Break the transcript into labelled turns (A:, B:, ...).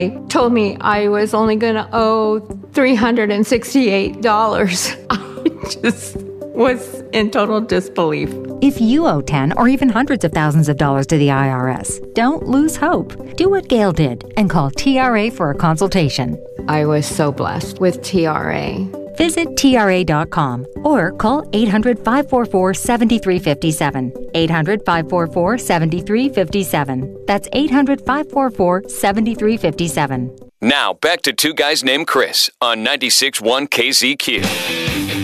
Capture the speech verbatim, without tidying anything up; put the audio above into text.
A: told me I was only going to owe three hundred sixty-eight dollars. I just was in total disbelief.
B: If you owe ten or even hundreds of thousands of dollars to the I R S, don't lose hope. Do what Gail did and call T R A for a consultation.
A: I was so blessed with T R A.
B: Visit T R A dot com or call eight hundred, five four four, seven three five seven. eight hundred, five four four, seven three five seven. That's eight hundred, five four four, seven three five seven.
C: Now, back to Two Guys Named Chris on ninety-six point one K Z Q.